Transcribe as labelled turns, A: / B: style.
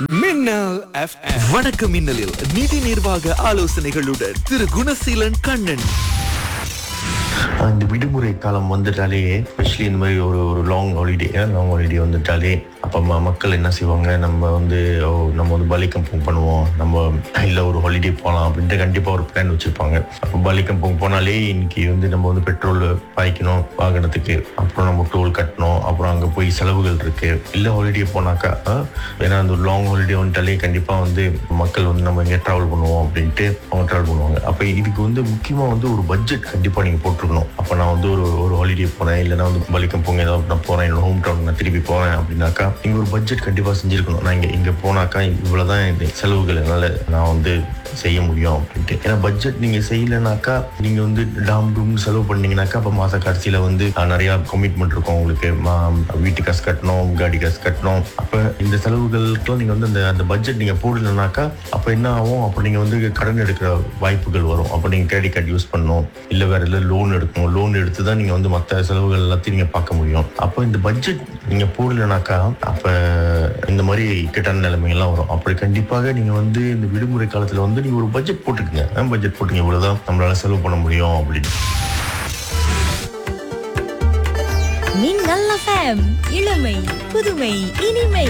A: மின்னல் FM. வணக்கம் மின்னலில் நிதி நிர்வாக ஆலோசனைகளுடன் திரு குணசீலன் கண்ணன்.
B: இந்த விடுமுறை காலம் வந்துட்டாலே, ஸ்பெஷலி இந்த மாதிரி ஒரு லாங் ஹாலிடே வந்துட்டாலே, அப்போ மக்கள் என்ன செய்வாங்க, நம்ம வந்து பலி கம்பெனி பண்ணுவோம், நம்ம இல்லை ஒரு ஹாலிடே போகலாம் அப்படின்ட்டு கண்டிப்பாக ஒரு பிளான் வச்சுருப்பாங்க. அப்போ பலி கம்பெனி போனாலே இன்னைக்கு நம்ம வந்து பெட்ரோல் பாய்க்கணும் வாகனத்துக்கு, அப்புறம் நம்ம டோல் கட்டணும், அப்புறம் அங்கே போய் செலவுகள் இருக்கு. இல்லை ஹாலிடே போனாக்கா ஏன்னா அந்த ஒரு லாங் ஹாலிடே வந்துட்டாலே கண்டிப்பாக மக்கள் நம்ம எங்கே ட்ராவல் பண்ணுவோம் அப்படின்ட்டு அவங்க ட்ராவல் பண்ணுவாங்க. அப்போ இதுக்கு முக்கியமாக ஒரு பட்ஜெட் கண்டிப்பாக நீங்கள் போட்டிருக்கணும். அப்போ நான் ஒரு ஹாலிடே போறேன், இல்லைன்னா பலிக்கம் போங்க ஏதாவது நான் போறேன், என்னோட ஹோம் டவுன் நான் திருப்பி போறேன் அப்படின்னாக்கா நீங்க ஒரு பட்ஜெட் கண்டிப்பா செஞ்சிருக்கணும். நான் இங்க போனாக்கா இவ்வளவுதான் இந்த செலவுகள் என்னால நான் செய்ய முடியும் அப்படின்ட்டு. ஏன்னா பட்ஜெட் நீங்க செய்யலைனாக்கா நீங்க டாம் டூம்னு செலவு பண்ணீங்கன்னாக்கா அப்ப மாச கடைசியில நிறைய கமிட்மெண்ட் இருக்கும் உங்களுக்கு. வீட்டு காசு கட்டணும், காடி காசு கட்டணும். அப்ப இந்த செலவுகளுக்கெல்லாம் நீங்க அந்த பட்ஜெட் நீங்க போடலைனாக்கா அப்ப என்ன ஆகும், அப்ப நீங்க கடன் எடுக்கிற வாய்ப்புகள் வரும். அப்ப நீங்க கிரெடிட் கார்டு யூஸ் பண்ணணும், இல்ல வேற இல்ல லோன் எடுக்கணும். லோன் எடுத்து தான் நீங்க மற்ற செலவுகள் எல்லாத்தையும் நீங்க பார்க்க முடியும். அப்ப இந்த பட்ஜெட் நீங்க போடலைனாக்கா அப்ப இந்த மாதிரி இக்கட்டான நிலைமைகள்லாம் வரும். அப்படி கண்டிப்பாக நீங்க இந்த விடுமுறை காலத்துல நீங்க ஒரு பட்ஜெட் போட்டுக்கங்க. பட்ஜெட் போட்டுங்க, இவ்வளவுதான் நம்மளால செலவு பண்ண முடியும் அப்படின்னு.
C: மின்னல் FM, இளமை புதுமை இனிமை.